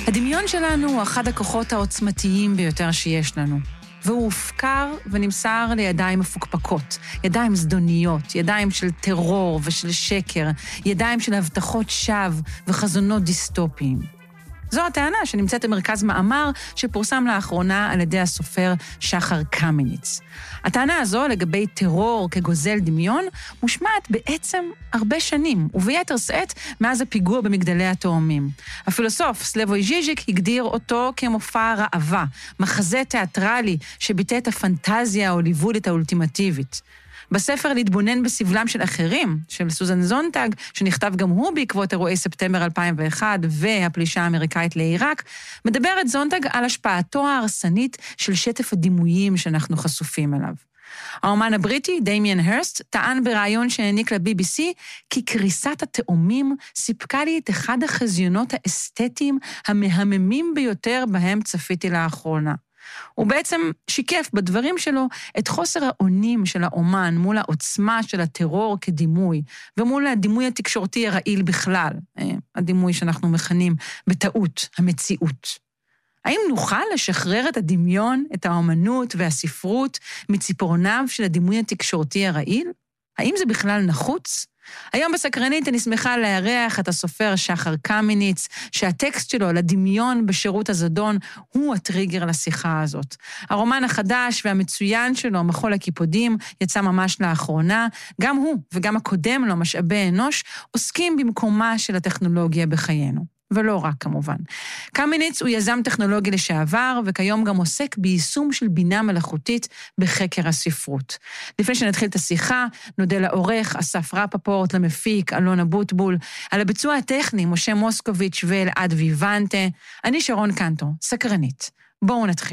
הדמיון שלנו הוא אחד הכוחות העוצמתיים ביותר שיש לנו, והוא הופקר ונמסר לידיים מפוקפקות, ידיים זדוניות, ידיים של טרור ושל שקר, ידיים של הבטחות שווא וחזונות דיסטופיים. זו הטענה שנמצאת במרכז מאמר שפורסם לאחרונה על ידי הסופר שחר קמיניץ. הטענה הזו לגבי טרור כגוזל דמיון מושמעת בעצם הרבה שנים, וביתר שאת מאז הפיגוע במגדלי התאומים. הפילוסוף סלבוי ז'יז'יק הגדיר אותו כמופע ראווה, מחזה תיאטרלי שביטא את הפנטזיה ההוליוודית האולטימטיבית. בספר להתבונן בסבלם של אחרים, של סוזן זונטג, שנכתב גם הוא בעקבות אירועי ספטמבר 2001 והפלישה האמריקאית לעיראק, מדברת זונטג על השפעתו ההרסנית של שטף הדימויים שאנחנו חשופים אליו. האומן הבריטי, דמיאן הרסט, טען ברעיון שהעניק ל-BBC כי קריסת התאומים סיפקה לי את אחד החזיונות האסתטיים המהממים ביותר בהם צפיתי לאחרונה. הוא בעצם שיקף בדברים שלו את חוסר האונים של האומן מול העוצמה של הטרור כדימוי, ומול הדימוי התקשורתי הרעיל בכלל, הדימוי שאנחנו מכנים בטעות המציאות. האם נוכל לשחרר את הדמיון, את האומנות והספרות מציפורניו של הדימוי התקשורתי הרעיל? האם זה בכלל נחוץ? היום בסקרנית אני שמחה לארח את הסופר שחר קמיניץ, שהטקסט שלו לדמיון בשירות הזדון הוא הטריגר לשיחה הזאת. הרומן החדש והמצוין שלו, מחול הקיפודים, יצא ממש לאחרונה. גם הוא וגם הקודם לו, משאבי אנוש, עוסקים במקומה של הטכנולוגיה בחיינו. ולא רק כמובן. קמיניץ הוא יזם טכנולוגי לשעבר, וכיום גם עוסק ביישום של בינה מלאכותית בחקר הספרות. לפני שנתחיל את השיחה, נודה לעורך אסף רפפורט, למפיק אלון אבוטבול, על הביצוע הטכני משה מוסקוביץ' ואלעד ויוונטה. אני שרון קנטו, סקרנית. בואו נתחיל.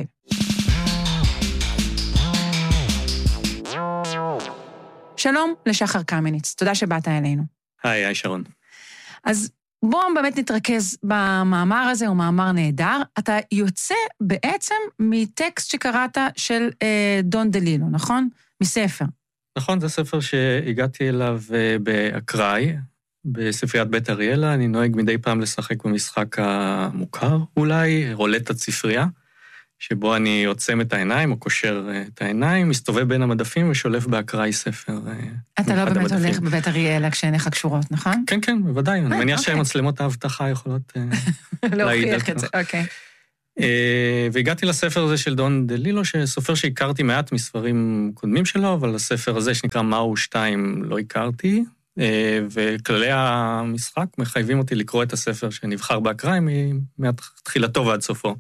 שלום לשחר קמיניץ, תודה שבאת אלינו. היי שרון. אז בואו באמת נתרכז במאמר הזה, הוא מאמר נהדר. אתה יוצא בעצם מטקסט שקראת של דון דלילו, נכון? מספר. נכון, זה ספר שהגעתי אליו באקראי, בספריית בית אריאלה. אני נוהג מדי פעם לשחק במשחק המוכר, אולי רולטת ספרייה, שבו אני עוצם את העיניים או קושר את העיניים, מסתובב בין המדפים ושולף באקראי ספר. אתה לא באמת הולך בבית אריאלה כשעיניך קשורות, נכון? כן, כן, בוודאי. אני מניח שהמצלמות האבטחה יכולות להוכיח את זה, אוקיי. והגעתי לספר הזה של דון דלילו, שסופר שהכרתי מעט מספרים קודמים שלו, אבל הספר הזה שנקרא מהו 2 לא הכרתי, וכללי המשחק מחייבים אותי לקרוא את הספר שנבחר באקראי מתחילתו ועד סופו.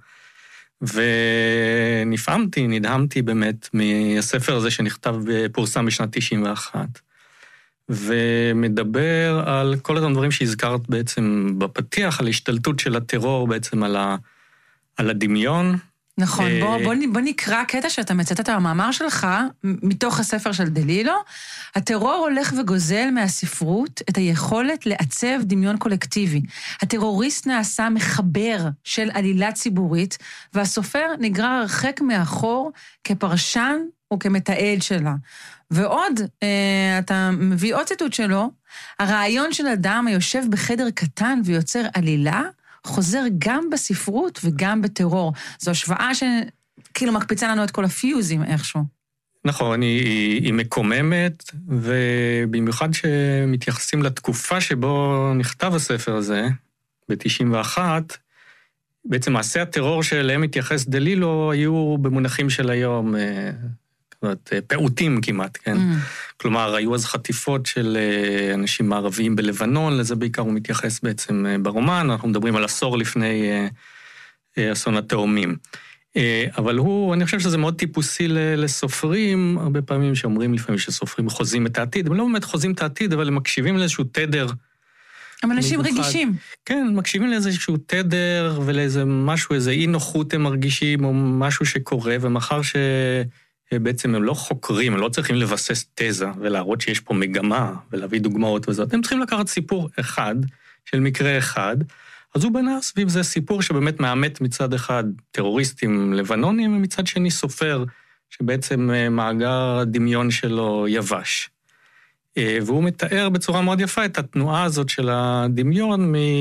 ונפעמתי, נדהמתי באמת מהספר הזה שנכתב פורסם בשנת 91, ומדבר על כל אותם דברים שהזכרת בעצם בפתיח, על השתלטות של הטרור בעצם על הדמיון. נכון, בוא נקרא קטע שאתה מצטט המאמר שלך, מתוך הספר של דלילו. הטרור הולך וגוזל מהספרות את היכולת לעצב דמיון קולקטיבי. הטרוריסט נעשה מחבר של עלילה ציבורית, והסופר נגרר הרחק מאחור כפרשן או כמתעד שלה. ועוד, אתה מביא עוד ציטוט שלו, הרעיון של אדם היושב בחדר קטן ויוצר עלילה, חוזר גם בספרות וגם בטרור. זו השוואה שכאילו מקפיצה לנו את כל הפיוזים איכשהו. נכון, היא מקוממת, ובמיוחד שמתייחסים לתקופה שבו נכתב הספר הזה, ב-91, בעצם מעשי הטרור שאליהם מתייחס דלילו היו במונחים של היום, פעוטים כמעט, כן? כלומר, היו אז חטיפות של אנשים מערביים בלבנון, לזה בעיקר הוא מתייחס בעצם ברומן, אנחנו מדברים על עשור לפני אסון התאומים. אבל אני חושב שזה מאוד טיפוסי לסופרים, הרבה פעמים שאומרים לפעמים שסופרים חוזים את העתיד, הם לא באמת חוזים את העתיד, אבל הם מקשיבים לאיזשהו תדר. הם אנשים רגישים. כן, מקשיבים לאיזשהו תדר ולאיזה משהו, איזה אי נוחות הם מרגישים, או משהו שקורה, ומחר בעצם הם לא חוקרים, הם לא צריכים לבסס תזה ולהראות שיש פה מגמה ולהביא דוגמאות וזאת. הם צריכים לקחת סיפור אחד, של מקרה אחד, אז הוא בנה סביב זה סיפור שבאמת מאמת מצד אחד טרוריסטים לבנונים, ומצד שני סופר שבעצם מאגר הדמיון שלו יבש. והוא מתאר בצורה מאוד יפה את התנועה הזאת של הדמיון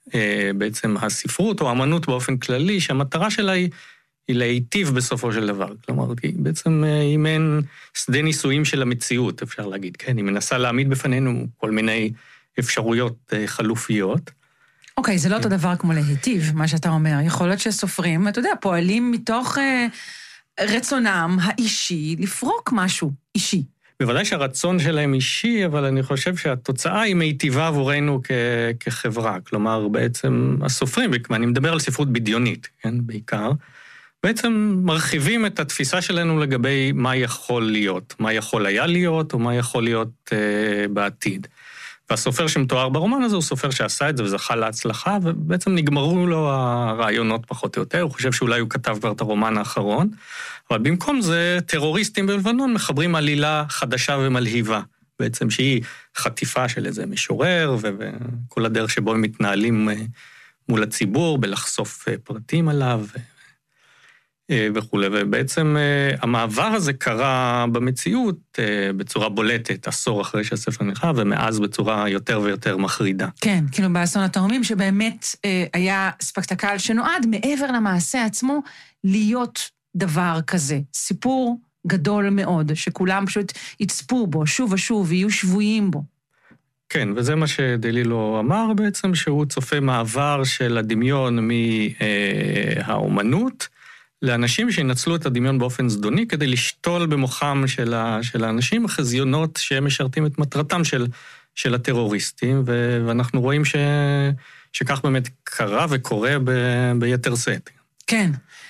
בעצם הספרות או האמנות באופן כללי, שהמטרה שלה היא להיטיב בסופו של דבר. כלומר, בעצם היא מעין שדה ניסויים של המציאות, אפשר להגיד, כן? היא מנסה להעמיד בפנינו כל מיני אפשרויות חלופיות. אוקיי, זה לא אותו דבר כמו להיטיב, מה שאתה אומר. יכול להיות שסופרים, אתה יודע, פועלים מתוך רצונם האישי לפרוק משהו אישי. בוודאי שהרצון שלהם אישי, אבל אני חושב שהתוצאה היא מיטיבה עבורנו כחברה. כלומר, בעצם הסופרים, אני מדבר על ספרות בדיונית, כן, בעיקר, בעצם מרחיבים את התפיסה שלנו לגבי מה יכול להיות, מה יכול היה להיות, או מה יכול להיות בעתיד. והסופר שמתואר ברומן הזה הוא סופר שעשה את זה וזכה להצלחה, ובעצם נגמרו לו הרעיונות פחות או יותר, הוא חושב שאולי הוא כתב כבר את הרומן האחרון, אבל במקום זה טרוריסטים בלבנון מחברים עלילה חדשה ומלהיבה, בעצם שהיא חטיפה של איזה משורר, וכל הדרך שבו הם מתנהלים מול הציבור, בלחשוף פרטים עליו, וכו'. ובעצם המעבר הזה קרה במציאות בצורה בולטת, עשור אחרי שהספר נכתב, ומאז בצורה יותר ויותר מחרידה. כן, כאילו באסון התאומים, שבאמת היה ספקטקל שנועד מעבר למעשה עצמו להיות דבר כזה. סיפור גדול מאוד, שכולם פשוט יצפו בו שוב ושוב, ויהיו שבויים בו. כן, וזה מה שדלילו אמר בעצם, שהוא צופה מעבר של הדמיון מהאומנות, לאנשים שינצלו את הדמיון באופן זדוני, כדי לשתול במוחם של האנשים החזיונות שהם משרתים את מטרתם של הטרוריסטים, ואנחנו רואים שכך באמת קרה וקורה ביתר שאת. כן.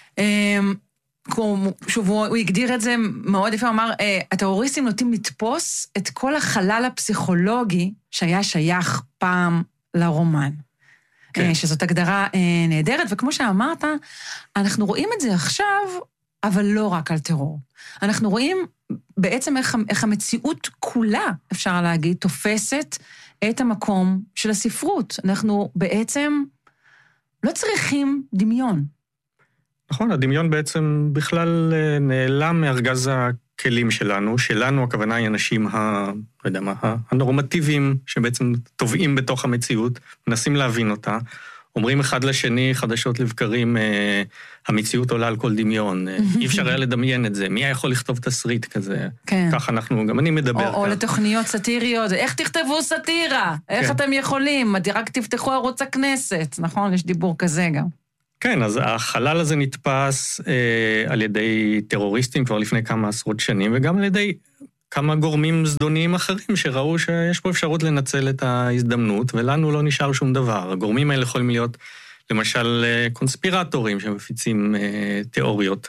שוב, הוא הגדיר את זה מאוד יפה, הוא אמר, הטרוריסטים נוטים לתפוס את כל החלל הפסיכולוגי שהיה שייך פעם לרומן. שזאת הגדרה נהדרת, וכמו שאמרת, אנחנו רואים את זה עכשיו, אבל לא רק על טרור. אנחנו רואים בעצם איך המציאות כולה, אפשר להגיד, תופסת את המקום של הספרות. אנחנו בעצם לא צריכים דמיון. נכון, הדמיון בעצם בכלל נעלם מארגז הכלים שלנו הכוונה היא אנשים לא יודע מה, הנורמטיביים שבעצם טובעים בתוך המציאות, מנסים להבין אותה, אומרים אחד לשני חדשות לבקרים, המציאות עולה על כל דמיון, אי אפשר היה לדמיין את זה, מי היה יכול לכתוב תסריט כזה, כך אנחנו, גם אני מדבר או לתוכניות סאטיריות, איך תכתבו סאטירה? איך אתם יכולים? רק תפתחו ערוץ הכנסת, נכון? יש דיבור כזה גם. כן, אז החלל הזה נתפס על ידי טרוריסטים כבר לפני כמה עשרות שנים, וגם על ידי כמה גורמים זדוניים אחרים שראו שיש פה אפשרות לנצל את ההזדמנות, ולנו לא נשאר שום דבר. הגורמים האלה יכולים להיות, למשל, קונספירטורים שמפיצים תיאוריות.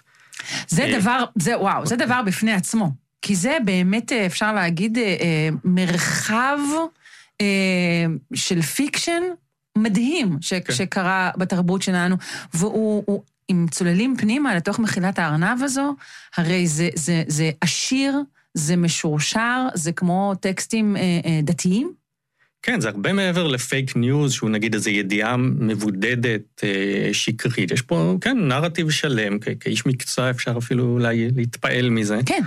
זה דבר בפני עצמו, כי זה באמת, אפשר להגיד, מרחב של פיקשן, מדהים שקרה בתרבות שלנו, והוא, אם צוללים פנימה לתוך מחילת הארנב הזו, הרי זה עשיר, זה משורשר, זה כמו טקסטים דתיים? כן, זה הרבה מעבר לפייק ניוז, שהוא נגיד איזו ידיעה מבודדת, שקרית. יש פה, כן, נרטיב שלם, כאיש מקצוע אפשר אפילו אולי להתפעל מזה. כן.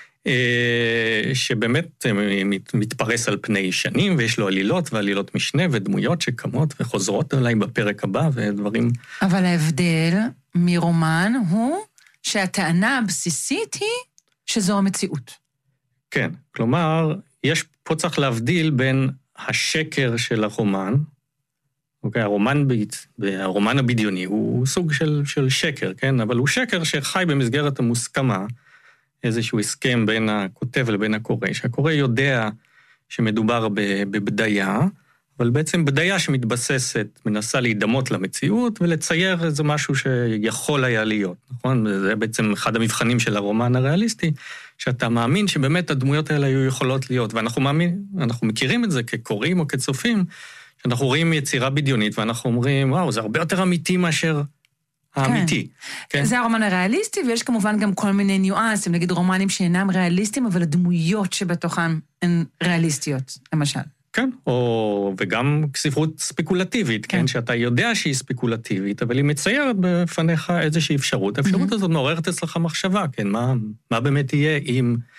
שבאמת מתפרס על פני שנים, ויש לו עלילות ועלילות משנה ודמויות שקמות וחוזרות אולי בפרק הבא ודברים. אבל ההבדל מרומן הוא שהטענה הבסיסית היא שזו המציאות. כן, כלומר, פה צריך להבדיל בין השקר של הרומן, אוקיי, הרומן הבדיוני הוא סוג של שקר, כן? אבל הוא שקר שחי במסגרת המוסכמה, איזשהו הסכם בין הכותב לבין הקורא, שהקורא יודע שמדובר בבדיה, אבל בעצם בדיה שמתבססת, מנסה להידמות למציאות, ולצייר איזה משהו שיכול היה להיות, נכון? זה בעצם אחד המבחנים של הרומן הריאליסטי, שאתה מאמין שבאמת הדמויות האלה היו יכולות להיות, ואנחנו מכירים את זה כקוראים או כצופים, שאנחנו רואים יצירה בדיונית, ואנחנו אומרים, וואו, זה הרבה יותר אמיתי מאשר האמיתי. כן. זה הרומן הריאליסטי, ויש כמובן גם כל מיני ניואנסים, נגיד רומנים שאינם ריאליסטיים, אבל הדמויות שבתוכן הן ריאליסטיות, למשל. כן, וגם ספרות ספקולטיבית, כן, שאתה יודע שהיא ספקולטיבית, אבל היא מציירת בפניך איזושהי אפשרות. האפשרות הזאת מעוררת אצלך מחשבה, כן, מה באמת יהיה אם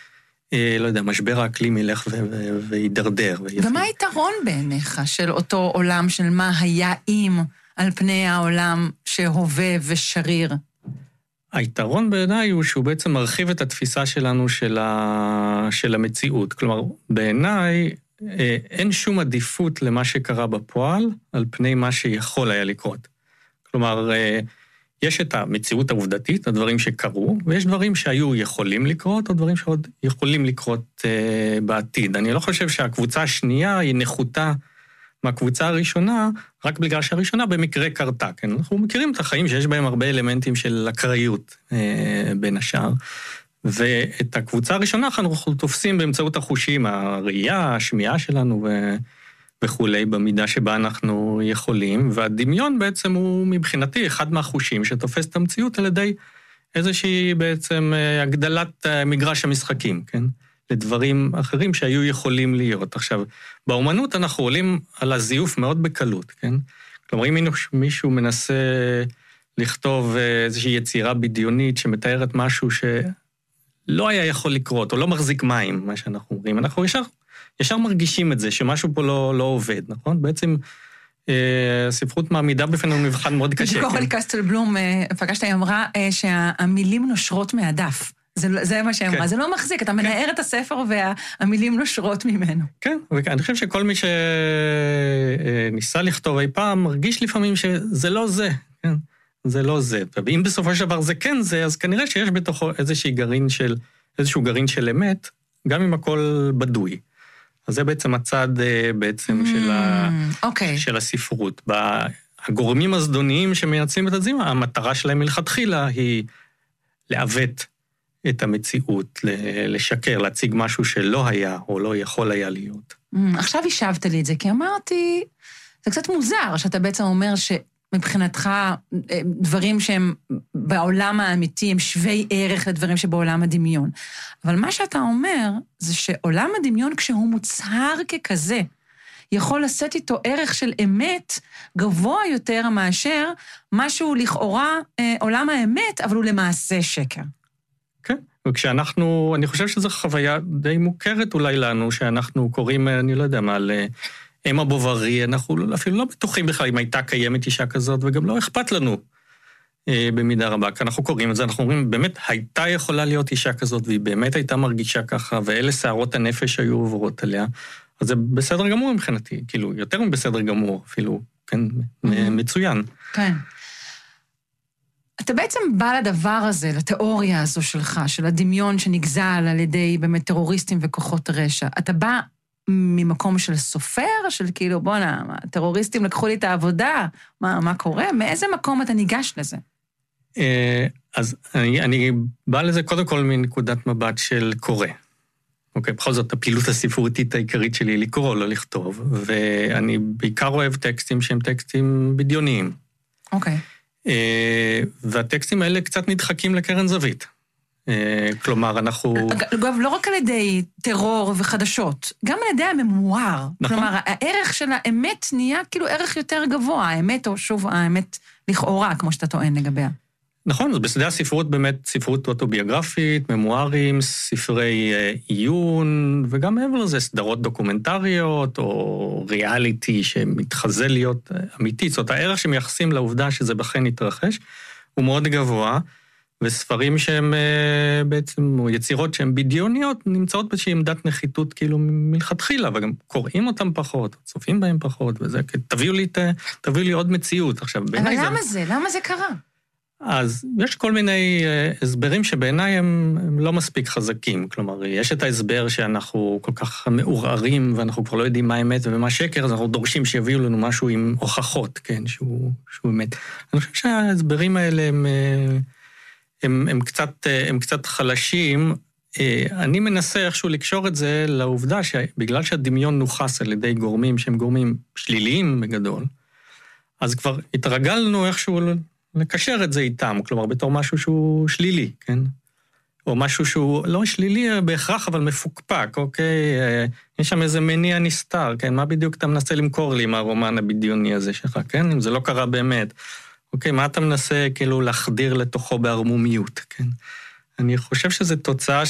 לא יודע, משבר האקלים ילך וידרדר. ומה היתרון בעיניך של אותו עולם של מה היה אם על פני העולם שהווה ושריר? היתרון בעיניי הוא שהוא בעצם מרחיב את התפיסה שלנו של המציאות. כלומר, בעיניי אין שום עדיפות למה שקרה בפועל על פני מה שיכול היה לקרות. כלומר, יש את המציאות העובדתית, הדברים שקרו, ויש דברים שהיו יכולים לקרות, או דברים שעוד יכולים לקרות בעתיד. אני לא חושב שהקבוצה השנייה היא נחותה מהקבוצה הראשונה, רק בגלל שהראשונה במקרה קרתה, כן? אנחנו מכירים את החיים שיש בהם הרבה אלמנטים של אקראיות בין השאר, ואת הקבוצה הראשונה אנחנו תופסים באמצעות החושים, הראייה, השמיעה שלנו וכולי, במידה שבה אנחנו יכולים, והדמיון בעצם הוא מבחינתי אחד מהחושים שתופס את המציאות על ידי איזושהי בעצם הגדלת מגרש המשחקים, כן? לדברים אחרים שהיו יכולים להיות. עכשיו, באומנות אנחנו עולים על הזיוף מאוד בקלות, כן? כלומר, אם מישהו מנסה לכתוב איזושהי יצירה בדיונית שמתארת משהו שלא היה יכול לקרות, או לא מחזיק מים, מה שאנחנו אומרים, אנחנו ישר מרגישים את זה, שמשהו פה לא עובד, נכון? בעצם הספרות מעמידה בפנינו מבחן מאוד קשה. קוראלי קסטלבלום, פגשת, היא אמרה שהמילים נושרות מהדף. זה מה שהיא אמרה, זה לא מחזיק, אתה מנער את הספר והמילים נושרות ממנו. כן, ואני חושב שכל מי שניסה לכתוב אי פעם, מרגיש לפעמים שזה לא זה, כן? זה לא זה. ואם בסופו של דבר זה כן זה, אז כנראה שיש בתוכו איזשהו גרעין של אמת, גם אם הכל בדוי. אז זה בעצם הצד בעצם של הספרות. הגורמים הזדוניים שמייצאים את הזימה, המטרה שלהם מלכתחילה היא לעוות את המציאות, לשקר, להציג משהו שלא היה או לא יכול היה להיות. עכשיו השבת לי את זה, כי אמרתי, זה קצת מוזר שאתה בעצם אומר שמבחינתך דברים שהם בעולם האמיתי הם שווי ערך לדברים שבעולם הדמיון. אבל מה שאתה אומר זה שעולם הדמיון כשהוא מוצהר ככזה, יכול לשאת איתו ערך של אמת גבוה יותר מאשר משהו לכאורה עולם האמת, אבל הוא למעשה שקר. כן, וכשאנחנו, אני חושב שזו חוויה די מוכרת אולי לנו, שאנחנו קוראים, אני לא יודע מה, על אמה בוברי, אנחנו אפילו לא בטוחים בכלל אם הייתה קיימת אישה כזאת, וגם לא אכפת לנו במידה רבה, כי אנחנו קוראים את זה, אנחנו אומרים, באמת הייתה יכולה להיות אישה כזאת, והיא באמת הייתה מרגישה ככה, ואלה שערות הנפש היו עוברות עליה, אז זה בסדר גמור מבחינתי, כאילו, יותר מבסדר גמור, אפילו, כן, מצוין. כן. אתה בעצם בא לדבר הזה, לתיאוריה הזו שלך, של הדמיון שנגזל על ידי באמת טרוריסטים וכוחות רשע. אתה בא ממקום של סופר, של כאילו, בוא'נה, הטרוריסטים לקחו לי את העבודה, מה קורה? מאיזה מקום אתה ניגש לזה? אז אני בא לזה קודם כל מנקודת מבט של קורא. אוקיי, בכל זאת, הפעילות הספרותית העיקרית שלי היא לקרוא, לא לכתוב, ואני בעיקר אוהב טקסטים שהם טקסטים בדיוניים. אוקיי. והטקסטים האלה קצת נדחקים לקרן זווית. כלומר, אנחנו... אגב, לא רק על ידי טרור וחדשות, גם על ידי הממואר. נכון. כלומר, הערך של האמת נהיה כאילו ערך יותר גבוה, האמת או שוב האמת לכאורה, כמו שאתה טוען לגביה. נכון, אז בשדה הספרות באמת ספרות אוטוביוגרפית, ממוארים, ספרי עיון, וגם מעבר לזה סדרות דוקומנטריות או ריאליטי שמתחזה להיות אמיתי. זאת אומרת, הערך שמייחסים לעובדה שזה בכן התרחש, הוא מאוד גבוה, וספרים שהם בעצם, או יצירות שהן בדיוניות, נמצאות באיזושהי עמדת נחיתות כאילו מלכתחילה, וגם קוראים אותם פחות, צופים בהם פחות, וזה, תביאו לי עוד מציאות. עכשיו, אבל למה זה? למה זה קרה? אז יש כל מיני הסברים שבעיניי הם לא מספיק חזקים. כלומר, יש את ההסבר שאנחנו כל כך מעורערים, ואנחנו כבר לא יודעים מה האמת ומה שקר, אז אנחנו דורשים שיביאו לנו משהו עם הוכחות, כן, שהוא אמת. אני חושב שההסברים האלה הם קצת חלשים. אני מנסה איכשהו לקשור את זה לעובדה שבגלל שהדמיון נוחס על ידי גורמים שהם גורמים שליליים בגדול, אז כבר התרגלנו איכשהו לקשר את זה איתם, כלומר, בתור משהו שהוא שלילי, כן? או משהו שהוא לא שלילי בהכרח, אבל מפוקפק, אוקיי? יש שם איזה מניע נסתר, כן? מה בדיוק אתה מנסה למכור לי מהרומן הבדיוני הזה שלך, כן? אם זה לא קרה באמת. אוקיי, מה אתה מנסה כאילו להחדיר לתוכו בהרמומיות, כן? אני חושב שזה תוצאה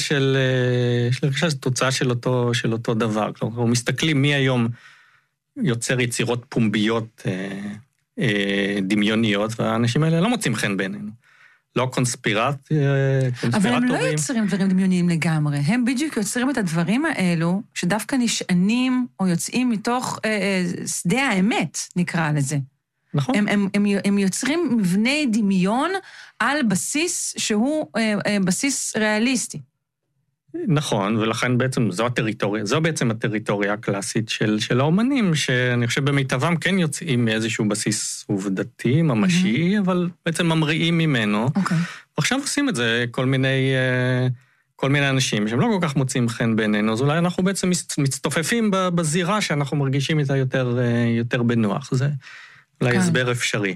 של אותו דבר. כלומר, אנחנו מסתכלים מי היום יוצר יצירות פומביות דמיוניות, והאנשים האלה לא מוצאים חן בינינו. לא קונספירטורים. אבל הם לא יוצרים דברים דמיוניים לגמרי. הם בדיוק יוצרים את הדברים האלו, שדווקא נשענים או יוצאים מתוך שדה האמת, נקרא לזה. נכון. הם יוצרים מבני דמיון על בסיס שהוא בסיס ריאליסטי. נכון, ולכן בעצם זו בעצם הטריטוריה הקלאסית של האומנים, שאני חושב במיטבם כן יוצאים מאיזשהו בסיס עובדתי, ממשי, אבל בעצם ממריאים ממנו. ועכשיו עושים את זה כל מיני אנשים שהם לא כל כך מוצאים חן בינינו, אז אולי אנחנו בעצם מצטופפים בזירה שאנחנו מרגישים איתה יותר בנוח. זה אולי הסבר אפשרי.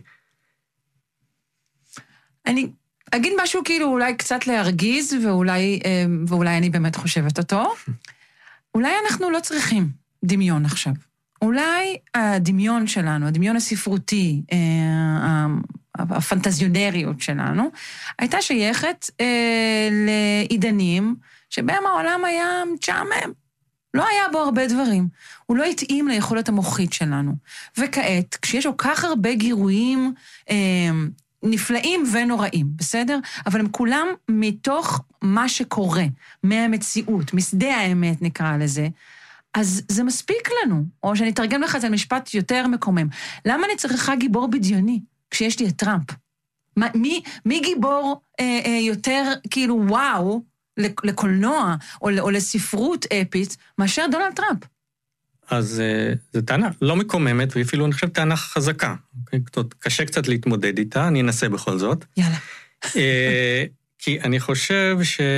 אני אגיד משהו כאילו אולי קצת להרגיז, ואולי אני באמת חושבת אותו. אולי אנחנו לא צריכים דמיון עכשיו. אולי הדמיון שלנו, הדמיון הספרותי, הפנטזיונריות שלנו, הייתה שייכת לעידנים שבהם העולם היה משעמם. לא היה בו הרבה דברים. הוא לא התאים ליכולת המוחית שלנו. וכעת, כשיש כל כך הרבה גירויים נפלאים ונוראים, בסדר? אבל הם כולם מתוך מה שקורה, מהמציאות, משדה האמת נקרא לזה, אז זה מספיק לנו. או שאני אתרגם לך את המשפט יותר מקומם. למה אני צריכה גיבור בדיוני כשיש לי את טראמפ? מי גיבור יותר כאילו וואו לקולנוע או לספרות אפית מאשר דונלד טראמפ? אז זו טענה לא מקוממת, ואפילו אני חושב טענה חזקה. קשה קצת להתמודד איתה, אני אנסה בכל זאת. יאללה. כי אני חושב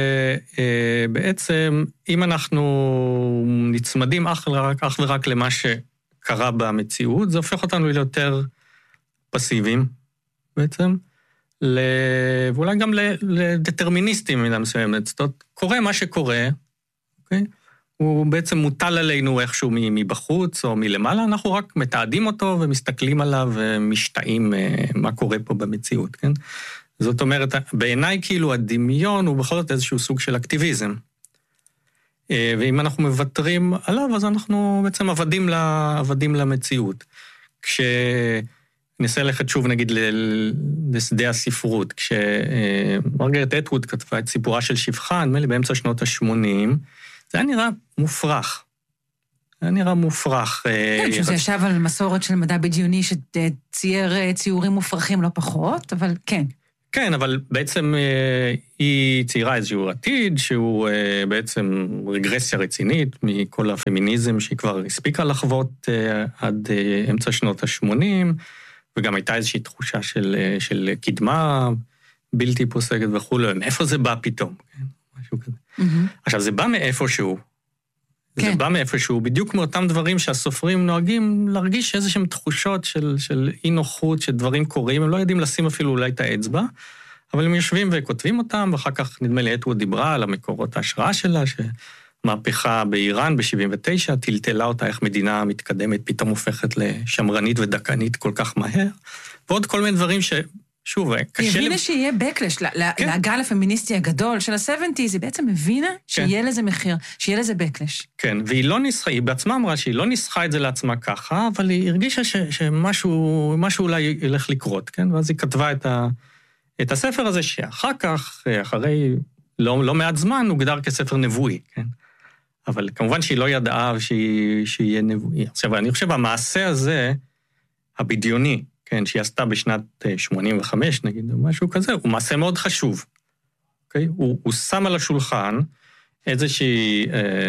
שבעצם אם אנחנו נצמדים אך ורק למה שקרה במציאות, זה הופך אותנו ליותר פסיביים בעצם, ואולי גם לדטרמיניסטים במידה מסוימת. זאת אומרת, קורה מה שקורה, אוקיי? הוא בעצם מוטל עלינו איכשהו מבחוץ או מלמעלה, אנחנו רק מתעדים אותו ומסתכלים עליו ומשתאים מה קורה פה במציאות, כן? זאת אומרת, בעיניי כאילו הדמיון הוא בכל זאת איזשהו סוג של אקטיביזם. ואם אנחנו מוותרים עליו, אז אנחנו בעצם עבדים למציאות. כשנסה ללכת שוב נגיד לשדה הספרות, כשמרגרט אטווד כתבה את סיפורה של שפחה, נדמה לי באמצע שנות ה-80, זה היה נראה מופרך. היה נראה מופרך. כן, שזה ישב על מסורת של מדע בדיוני שצייר ציורים מופרכים לא פחות, אבל כן. כן, אבל בעצם היא ציירה איזשהו עתיד, שהוא בעצם רגרסיה רצינית מכל הפמיניזם שהיא כבר הספיקה לחוות עד אמצע שנות ה-80, וגם הייתה איזושהי תחושה של קדמה בלתי פוסקת וכו'. מאיפה זה בא פתאום? משהו כזה. עכשיו, זה בא מאיפשהו. זה בא מאיפשהו, בדיוק מאותם דברים שהסופרים נוהגים להרגיש איזשהם תחושות של אי נוחות, שדברים קורים, הם לא יודעים לשים אפילו אולי את האצבע, אבל הם יושבים וכותבים אותם, ואחר כך נדמה לי אטווד דיברה על המקורות ההשראה שלה, שמהפכה באיראן ב-79, טלטלה אותה איך מדינה מתקדמת, פתאום הופכת לשמרנית ודקנית כל כך מהר, ועוד כל מיני דברים שוב, קשה... היא הבינה שיהיה בקלש, לגל הפמיניסטי הגדול של ה-70, היא בעצם הבינה שיהיה לזה מחיר, שיהיה לזה בקלש. כן, והיא לא ניסחה, היא בעצמה אמרה שהיא לא ניסחה את זה לעצמה ככה, אבל היא הרגישה שמשהו אולי ילך לקרות, כן? ואז היא כתבה את הספר הזה, שאחר כך, אחרי לא מעט זמן, הוגדר כספר נבואי, כן? אבל כמובן שהיא לא ידעה שיהיה נבואי. עכשיו, אני חושב, המעשה הזה, הבדיוני, כן, שהיא עשתה בשנת 85, נגיד, או משהו כזה, הוא מעשה מאוד חשוב. אוקיי? הוא שם על השולחן איזושהי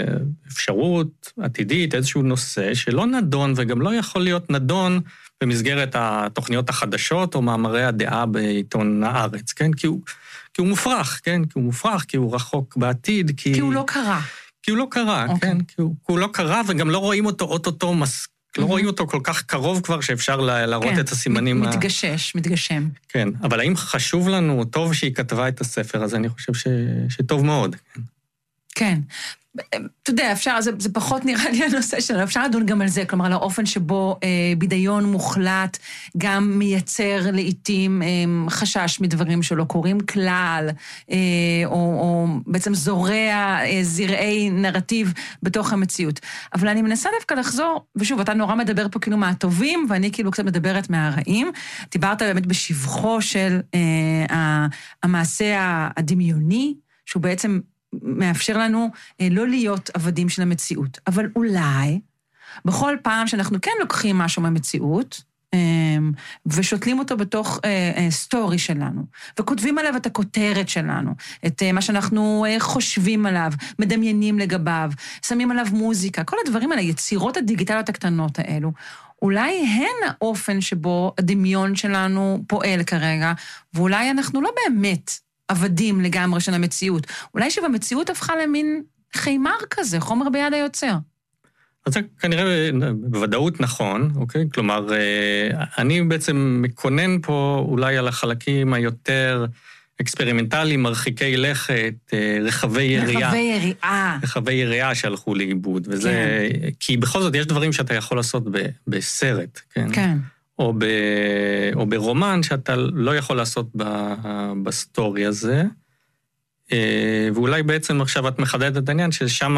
אפשרות עתידית, איזשהו נושא שלא נדון, וגם לא יכול להיות נדון במסגרת התוכניות החדשות, או מאמרי הדעה בעיתון הארץ, כן? כי הוא מופרך, כן? כי הוא מופרך, כי הוא רחוק בעתיד, כי הוא לא קרה. כי הוא לא קרה, כן? כי הוא לא קרה, וגם לא רואים אותו אוטוטו לא רואים אותו כל כך קרוב כבר שאפשר להראות את הסימנים. מתגשם. כן, אבל האם חשוב לנו, טוב שהיא כתבה את הספר הזה, אני חושב שטוב מאוד. כן. אתה יודע, אפשר, זה פחות נראה לי הנושא שלנו, אפשר לדון גם על זה, כלומר, על האופן שבו בידיון מוחלט גם מייצר לעתים חשש מדברים שלא קורים כלל, או בעצם זורע זרעי נרטיב בתוך המציאות. אבל אני מנסה דווקא לחזור, ושוב, אתה נורא מדבר פה כאילו מהטובים, ואני כאילו קצת מדברת מהרעים. דיברת באמת בשבחו של המעשה הדמיוני, שהוא בעצם מאפשר לנו לא להיות עבדים של המציאות. אבל אולי, בכל פעם שאנחנו כן לוקחים משהו מהמציאות, ושותלים אותו בתוך סטורי שלנו, וכותבים עליו את הכותרת שלנו, את מה שאנחנו חושבים עליו, מדמיינים לגביו, שמים עליו מוזיקה, כל הדברים האלה, יצירות הדיגיטליות הקטנות האלו, אולי הן האופן שבו הדמיון שלנו פועל כרגע, ואולי אנחנו לא באמת עבדים לגמרי של המציאות. אולי שבמציאות הפכה למין חימר כזה, חומר ביד היוצר. אז זה כנראה בוודאות נכון, אוקיי? כלומר, אני בעצם מקונן פה אולי על החלקים היותר אקספרימנטליים, מרחיקי לכת, רחבי יריעה. רחבי יריעה. רחבי יריעה שהלכו לאיבוד, וזה, כן. כי בכל זאת יש דברים שאתה יכול לעשות בסרט, כן? כן. או ברומן שאתה לא יכול לעשות בסטורי הזה, ואולי בעצם עכשיו את מחדדת את העניין ששם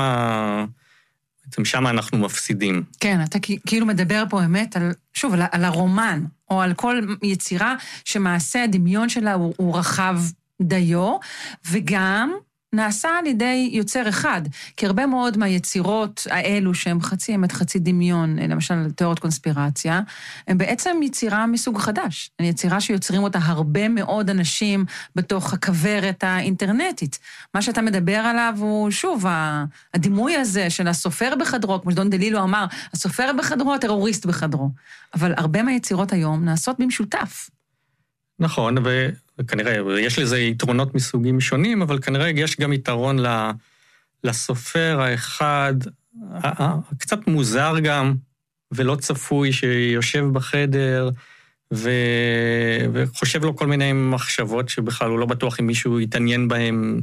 אנחנו מפסידים. כן, אתה כאילו מדבר פה באמת על, שוב, על הרומן, או על כל יצירה שמעשה הדמיון שלה הוא רחב דיו, וגם נעשה על ידי יוצר אחד, כי הרבה מאוד מהיצירות האלו שהם חצי אמת, חצי דמיון, למשל תיאוריות קונספירציה, הם בעצם יצירה מסוג חדש. יצירה שיוצרים אותה הרבה מאוד אנשים בתוך הכברת האינטרנטית. מה שאתה מדבר עליו הוא, שוב, הדימוי הזה של הסופר בחדרו, כמו שדון דלילו אמר, הסופר בחדרו, הטרוריסט בחדרו. אבל הרבה מהיצירות היום נעשות במשותף. נכון, וכנראה, יש לזה יתרונות מסוגים שונים, אבל כנראה יש גם יתרון לסופר האחד, קצת מוזר גם, ולא צפוי שיושב בחדר, וחושב לו כל מיני מחשבות שבכלל הוא לא בטוח אם מישהו יתעניין בהם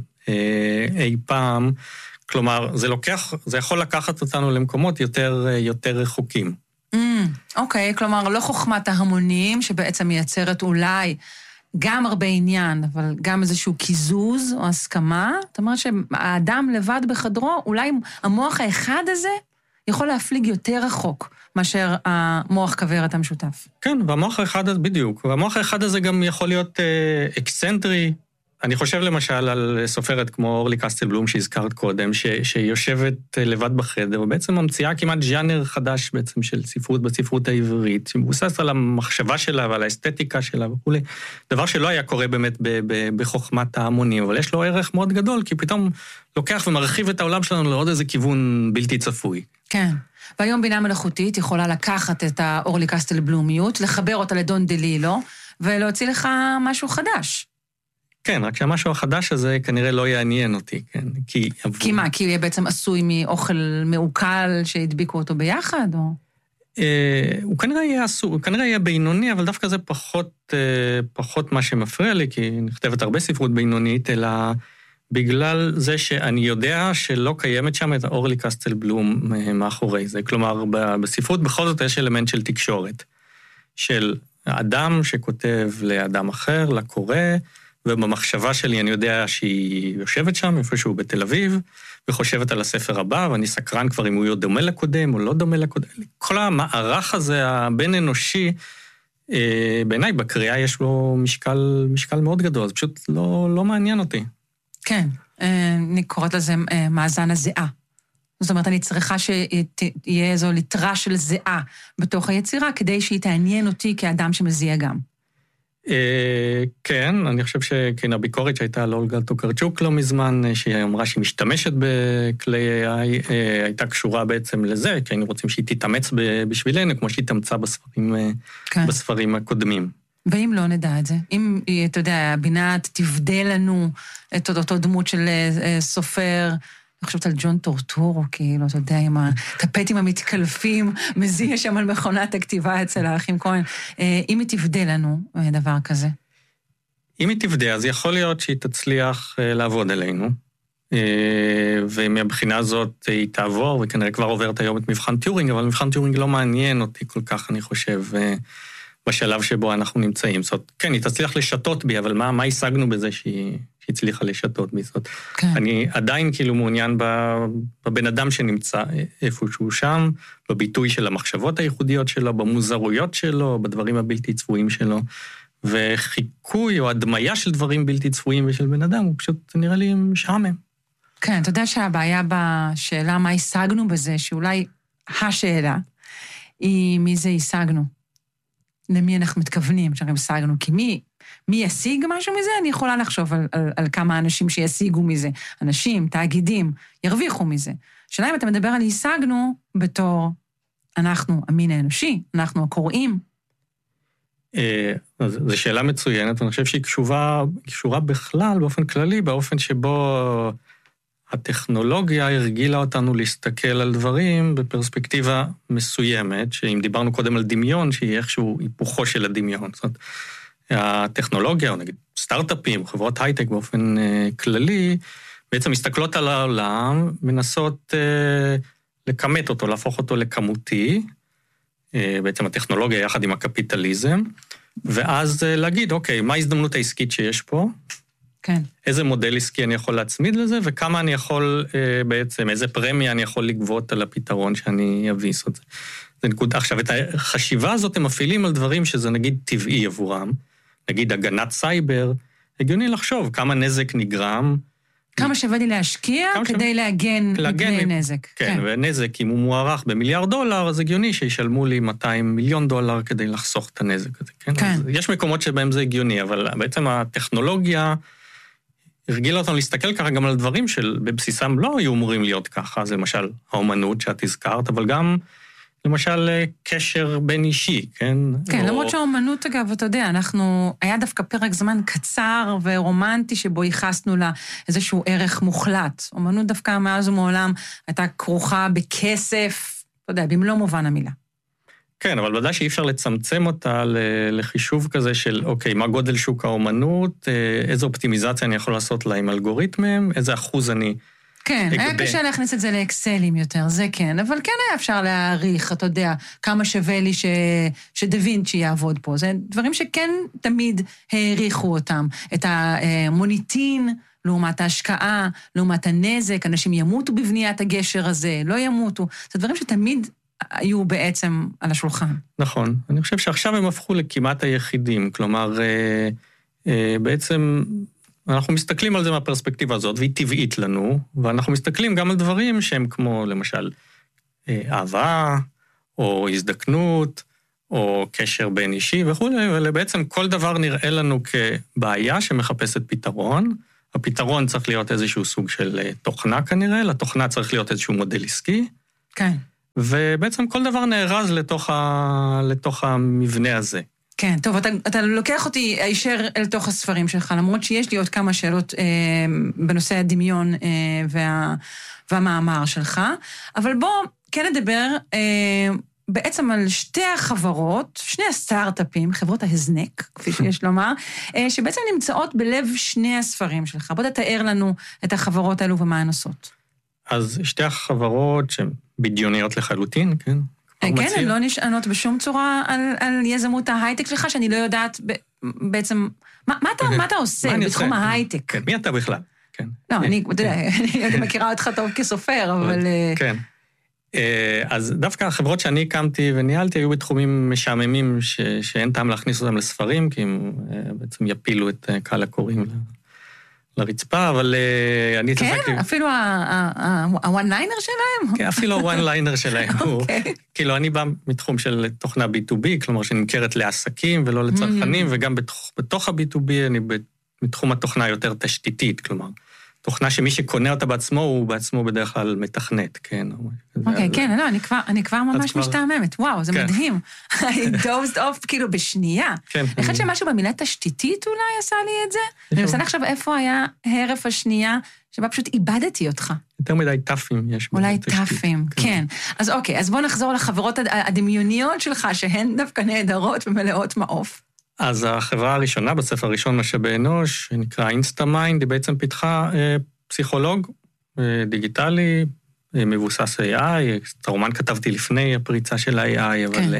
אי פעם. כלומר, זה יכול לקחת אותנו למקומות יותר רחוקים. אוקיי, כלומר, לא חוכמת ההמונים שבעצם מייצרת אולי גם הרבה עניין, אבל גם איזשהו קיזוז או הסכמה. זאת אומרת שהאדם לבד בחדרו, אולי המוח האחד הזה יכול להפליג יותר רחוק מאשר המוח כברת המשותף. כן, והמוח האחד הזה, בדיוק, והמוח האחד הזה גם יכול להיות אקסצנטרי. אני חושב למשל על סופרת כמו אורלי קסטלבלום שהזכרת קודם, שיושבת לבד בחדר, ובעצם ממציאה כמעט ז'אנר חדש בעצם של ספרות בספרות העברית, שמבוסס על המחשבה שלה ועל האסתטיקה שלה וכו'. דבר שלא היה קורה באמת בחוכמת ההמונים, אבל יש לו ערך מאוד גדול, כי פתאום לוקח ומרחיב את העולם שלנו לעוד איזה כיוון בלתי צפוי. כן. והיום בינה מלאכותית יכולה לקחת את האורלי קסטלבלומיות, לחבר אותה לדון דלילו, ולהוציא לך משהו חדש. כן, רק שהמשהו החדש הזה כנראה לא יעניין אותי, כן? כי מה? כי הוא יהיה בעצם עשוי מאוכל מעוקל שהדביקו אותו ביחד, או? הוא כנראה יהיה בינוני, אבל דווקא זה פחות מה שמפריע לי, כי נכתבת הרבה ספרות בינונית, אלא בגלל זה שאני יודע שלא קיימת שם את אורלי קסטלבלום מאחורי זה. כלומר, בספרות בכל זאת יש אלמנט של תקשורת, של אדם שכותב לאדם אחר, לקורא, ובמחשבה שלי אני יודע שהיא יושבת שם, איפשהו בתל אביב, וחושבת על הספר הבא, ואני סקרן כבר אם הוא דומה לקודם או לא דומה לקודם. כל המערך הזה, הבין אנושי, בעיניי בקריאה יש לו משקל מאוד גדול, זה פשוט לא מעניין אותי. כן, אני קוראת לזה מאזן הזיעה. זאת אומרת, אני צריכה שיהיה איזו ליטרה של זיעה בתוך היצירה, כדי שהיא תעניין אותי כאדם שמזיע גם. כן, אני חושב שכן הביקורת שהייתה על אולגה טוקרצ'וק לא מזמן, שהיא אמרה שהיא משתמשת בכלי AI, הייתה קשורה בעצם לזה, כי היינו רוצים שהיא תתאמץ בשבילנו, כמו שהיא תמצא בספרים הקודמים. ואם לא נדע את זה, אם, אתה יודע, הבינה תבדה לנו את אותו דמות של סופר, אני חושבת על ג'ון טורטורו, כאילו, אתה יודע, עם הטפטים המתקלפים, מזיע שם על מכונת הכתיבה אצל האחים כהן. אם היא תבדה לנו דבר כזה? אם היא תבדה, אז יכול להיות שהיא תצליח לעבוד עלינו, ומבחינה הזאת היא תעבור, וכנראה כבר עוברת היום את מבחן טיורינג, אבל מבחן טיורינג לא מעניין אותי כל כך, אני חושב, בשלב שבו אנחנו נמצאים. זאת אומרת, כן, היא תצליח לשתות בי, אבל מה השגנו בזה שהיא הצליחה לשתות בי? זאת, כן. אני עדיין כאילו מעוניין בבן אדם שנמצא איפשהו שם, בביטוי של המחשבות הייחודיות שלו, במוזרויות שלו, בדברים הבלתי צפויים שלו, וחיקוי או הדמיה של דברים בלתי צפויים ושל בן אדם, הוא פשוט נראה לי משעמם. כן, אתה יודע שהבעיה בשאלה מה השגנו בזה, שאולי השאלה היא מי זה השגנו. למי אנחנו מתכוונים שאנחנו השגנו, כי מי ישיג משהו מזה? אני יכולה לחשוב על כמה אנשים שישיגו מזה. אנשים, תאגידים, ירוויחו מזה. שאלה אם אתה מדבר על השגנו בתור אנחנו המין האנושי, אנחנו הקוראים. זו שאלה מצוינת, ואני חושב שהיא קשורה בכלל, באופן כללי, באופן שבו הטכנולוגיה הרגילה אותנו להסתכל על דברים בפרספקטיבה מסוימת, שאם דיברנו קודם על דמיון, שהיא איכשהו היפוכו של הדמיון. זאת אומרת, הטכנולוגיה, או נגיד סטארט-אפים, חברות הייטק באופן כללי, בעצם מסתכלות על העולם, מנסות לכמת אותו, להפוך אותו לכמותי, בעצם הטכנולוגיה יחד עם הקפיטליזם, ואז להגיד, אוקיי, מה ההזדמנות העסקית שיש פה? כן. איזה מודל עסקי אני יכול להצמיד לזה, וכמה אני יכול בעצם, איזה פרמיה אני יכול לגבות על הפתרון שאני אביס את זה. זה נקודה. עכשיו, את החשיבה הזאת הם מפעילים על דברים שזה נגיד טבעי עבורם, נגיד הגנת סייבר, הגיוני לחשוב כמה נזק נגרם. כמה שווה לי להשקיע כדי להגן מפני נזק. כן, ונזק, אם הוא מוערך $1 מיליארד, אז הגיוני שישלמו לי $200 מיליון כדי לחסוך את הנזק הזה. כן. יש מקומות שבהם זה הגיוני, אבל בעצם הטכנולוגיה הרגילה אותנו להסתכל ככה גם על דברים שבבסיסם לא היו אמורים להיות ככה, זה למשל האומנות שאת הזכרת, אבל גם למשל קשר בין אישי, כן? כן, למרות שהאומנות, אגב, אתה יודע, היה דווקא פרק זמן קצר ורומנטי שבו ייחסנו לה איזשהו ערך מוחלט. אומנות דווקא מאז ומעולם הייתה כרוכה בכסף, אתה יודע, במלוא מובן המילה. כן, אבל ודאי שאי אפשר לצמצם אותה לחישוב כזה של, אוקיי, מה גודל שוק האומנות, איזו אופטימיזציה אני יכול לעשות לה עם אלגוריתמים, איזה אחוז אני כן, היה קשה להכניס את זה לאקסלים יותר, זה כן, אבל כן היה אפשר להעריך, אתה יודע, כמה שווה לי שדה וינצ'י יעבוד פה. זה דברים שכן תמיד העריכו אותם. את המוניטין, לעומת ההשקעה, לעומת הנזק, אנשים ימותו בבניית הגשר הזה, לא ימותו. זה דברים שתמיד היו בעצם על השולחן. נכון, אני חושב שעכשיו הם הפכו לכמעט היחידים, כלומר, בעצם אנחנו מסתכלים על זה מהפרספקטיבה הזאת, והיא טבעית לנו, ואנחנו מסתכלים גם על דברים שהם כמו, למשל, אהבה, או הזדקנות, או קשר בין אישי וכו', ובעצם כל דבר נראה לנו כבעיה שמחפשת פתרון. הפתרון צריך להיות איזשהו סוג של תוכנה כנראה, לתוכנה צריך להיות איזשהו מודל עסקי. כן. ובעצם כל דבר נארז לתוך המבנה הזה. כן, טוב, אתה לוקח אותי הישר אל תוך הספרים שלך, למרות שיש לי עוד כמה שאלות בנושא הדמיון והמאמר שלך, אבל בוא כן נדבר בעצם על שתי החברות, שני הסטארט-אפים, חברות ההזנק, כפי שיש לומר, שבעצם נמצאות בלב שני הספרים שלך. בוא תתאר לנו את החברות האלו ומה הן עושות. אז שתי החברות שהן בדיוניות לחלוטין, כן? כן, הן לא נשענות בשום צורה על יזמות ההייטק שלך, שאני לא יודעת בעצם, מה אתה עושה בתחום ההייטק? כן, מי אתה בכלל? לא, אני מכירה אותך טוב כסופר, אבל... כן. אז דווקא החברות שאני הקמתי וניהלתי היו בתחומים משעממים שאין טעם להכניס אותם לספרים, כי הם בעצם יפילו את קהל הקוראים לרצפה, אבל אני התעסקתי... כן? אפילו הוואן-ליינר שלהם? כן, אפילו הוואן-ליינר שלהם. כאילו, אני בא מתחום של תוכנה B2B, כלומר שנמכרת לעסקים ולא לצרכנים, וגם בתוך ה-B2B אני מתחום התוכנה יותר תשתיתית, כלומר, תוכנה שמי שקונה אותה בעצמו, הוא בעצמו בדרך כלל מתכנת, כן? אוקיי, כן, לא, אני כבר ממש משתעממת, וואו, זה מדהים. I dozed off כאילו בשנייה. אני חושבת שמשהו במילה תשתיתית אולי עשה לי את זה? אני מנסה לחשוב איפה היה הרף השנייה, שבה פשוט איבדתי אותך. יותר מדי טאפים יש. אולי טאפים, כן. אז אוקיי, אז בוא נחזור לחברות הדמיוניות שלך, שהן דווקא נהדרות ומלאות מעוף. אז החברה הראשונה, בספר הראשון משאבי אנוש, שנקרא אינסטמיינד, היא בעצם פיתחה פסיכולוג דיגיטלי, מבוסס AI, את הרומן כתבתי לפני הפריצה של ה-AI, אבל...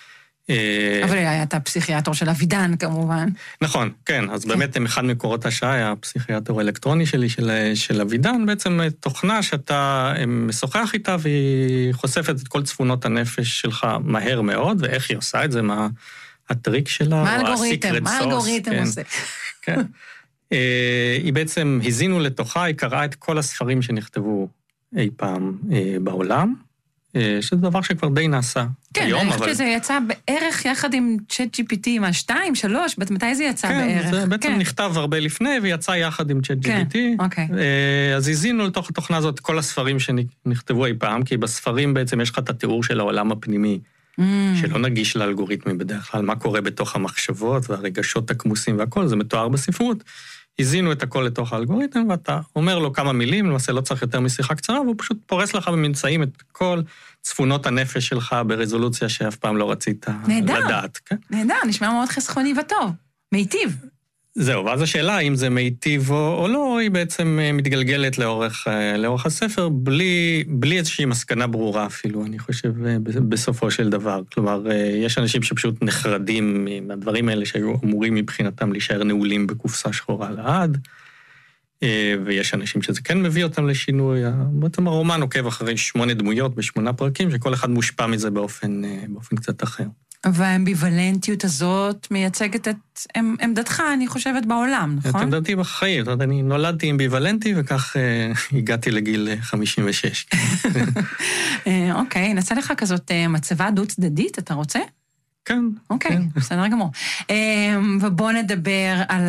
אבל הייתה פסיכיאטר של אבידן, כמובן. נכון, כן, אז באמת אחד מקורות השעה היה הפסיכיאטר האלקטרוני שלי, של אבידן, בעצם תוכנה שאתה משוחח איתה, והיא חושפת את כל צפונות הנפש שלך מהר מאוד, ואיך היא עושה את זה, מה הטריק שלה, מה האלגוריתם עושה? כן. היא בעצם הזינו לתוכה, היא קראה את כל הספרים שנכתבו אי פעם בעולם, שזה דבר שכבר די נעשה היום, אני חושבת שזה יצא בערך יחד עם ChatGPT, עם 2, 3, מתי זה יצא בערך? כן, זה בעצם נכתב הרבה לפני, ויצא יחד עם ChatGPT. אז הזינו לתוך התוכנה הזאת כל הספרים שנכתבו אי פעם, כי בספרים בעצם יש לך את התיאור של העולם הפנימי, שלא נגיש לאלגוריתמים בדרך כלל, מה קורה בתוך המחשבות והרגשות הכמוסים והכל, זה מתואר בספרות. הזינו את הכל לתוך האלגוריתם, ואתה אומר לו כמה מילים, למעשה לא צריך יותר משיחה קצרה, והוא פשוט פורס לך בממצאים את כל צפונות הנפש שלך ברזולוציה שאף פעם לא רצית לדעת. נהדר, נשמע מאוד חסכוני וטוב, מיטיב. זהו, ואז השאלה אם זה מיטיב או לא, היא בעצם מתגלגלת לאורך הספר, בלי איזושהי מסקנה ברורה אפילו, אני חושב, בסופו של דבר. כלומר, יש אנשים שפשוט נחרדים מהדברים האלה שהיו אמורים מבחינתם להישאר נעולים בקופסה שחורה לעד, ויש אנשים שזה כן מביא אותם לשינוי. בעצם הרומן עוקב אחרי 8 דמויות ב8 פרקים, שכל אחד מושפע מזה באופן קצת אחר. והאמביוולנטיות הזאת מייצגת את עמדתך, אני חושבת, בעולם, נכון? את עמדתי בחיים, אני נולדתי אמביוולנטי, וכך הגעתי לגיל 56. אוקיי, נעשה לך כזאת מצבה דו-צדדית, אתה רוצה? כן. אוקיי, בסדר גמור. ובוא נדבר על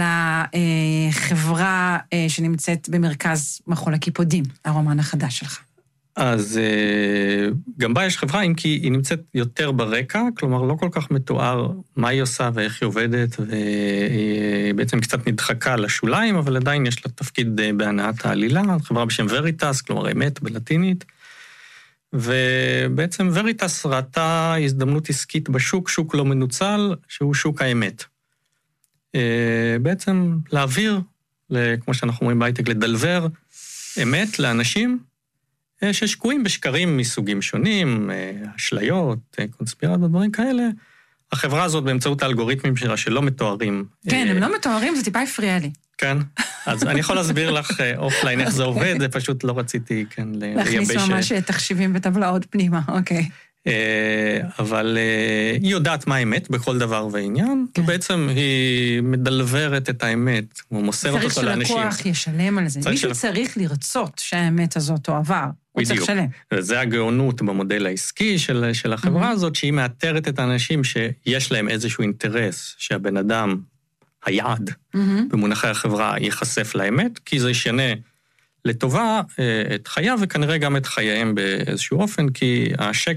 החברה שנמצאת במרכז מחול הקיפודים, הרומן החדש שלך. אז גם בה יש חברה, אם כי היא נמצאת יותר ברקע, כלומר לא כל כך מתואר מה היא עושה ואיך היא עובדת, והיא בעצם קצת נדחקה לשוליים, אבל עדיין יש לה תפקיד בהנעת העלילה, חברה בשם וריטס, כלומר אמת בלטינית, ובעצם וריטס ראתה הזדמנות עסקית בשוק, שוק לא מנוצל, שהוא שוק האמת. בעצם להעביר, כמו שאנחנו אומרים בהייטק, לדלבר אמת לאנשים, ששקועים בשקרים מסוגים שונים, אשליות, קונספירציות, דברים כאלה. החברה הזאת באמצעות האלגוריתמים שלה שלא מתוארים. כן, הם לא מתוארים, זה טיפה הפריע לי. כן, אז אני יכול להסביר לך אופליין איך זה עובד, זה פשוט לא רציתי, כן, להכניס ממש תחשיבים וטבלאות פנימה, אוקיי. אבל היא יודעת מה האמת בכל דבר ועניין, ובעצם היא מדלברת את האמת, הוא מוסרת אותו לאנשים. צריך שלקוח ישלם על זה. מישהו צריך לרצות שהאמת הזאת תועבר. הוא צריך לשלם. וזה הגאונות במודל העסקי של החברה הזאת, שהיא מאתרת את האנשים שיש להם איזשהו אינטרס, שהבן אדם, היעד, במונחי החברה, ייחשף לאמת, כי זה ישנה לטובה את חייו, וכנראה גם את חייהם באיזשהו אופן, כי השקר